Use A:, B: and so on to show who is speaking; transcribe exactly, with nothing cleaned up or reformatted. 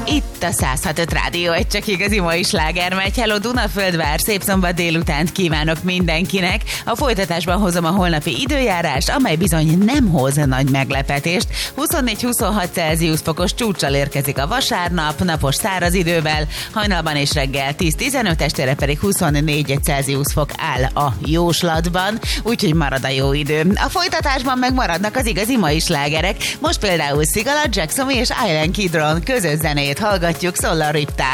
A: Itt a száz hat öt Rádió, egy csak igazi mai sláger megy. Hello Dunaföldvár, szép szombat délutánt kívánok mindenkinek. A folytatásban hozom a holnapi időjárást, amely bizony nem hoz nagy meglepetést. huszonnégy-huszonhat Celsius fokos csúccsal érkezik a vasárnap, napos száraz idővel, hajnalban és reggel tíz-tizenöt, estére pedig huszonnégy Celsius fok áll a jóslatban, úgyhogy marad a jó idő. A folytatásban meg maradnak az igazi mai slágerek. Most például Sigala, Jackson és Island Kidron közös zenét hallgatjuk, Solar Riptide.